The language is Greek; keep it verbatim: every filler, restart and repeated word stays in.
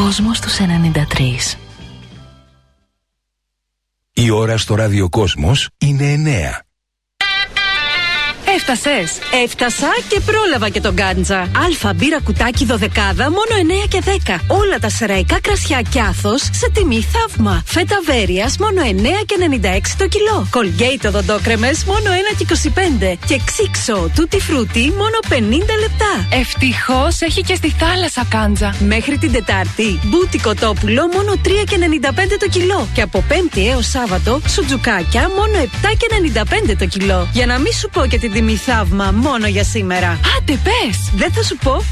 Κόσμος τους ενενήντα τρία. Η ώρα στο ραδιοκόσμος είναι εννέα. Έφτασες! Έφτασα και πρόλαβα και τον Γκάντζα. Αλφα μπύρα κουτάκι δωδεκάδα μόνο εννέα και δέκα. Όλα τα σεραϊκά κρασιά Κιάθος σε τιμή θαύμα. Φέτα Βέρειας μόνο εννέα και ενενήντα έξι το κιλό. Colgate οδοντόκρεμες μόνο ένα και είκοσι πέντε. Και Ξίξο Tutti Frutti μόνο πενήντα λεπτά. Ευτυχώς έχει και στη θάλασσα Κάντζα. Μέχρι την Τετάρτη, μπούτι κοτόπουλο μόνο τρία και ενενήντα πέντε το κιλό. Και από Πέμπτη έως Σάββατο, σουτζουκάκια μόνο επτά και ενενήντα πέντε το κιλό. Για να μην σου πω και την τιμή θαύμα μόνο για σήμερα. Άντε πες! Δεν θα σου πω.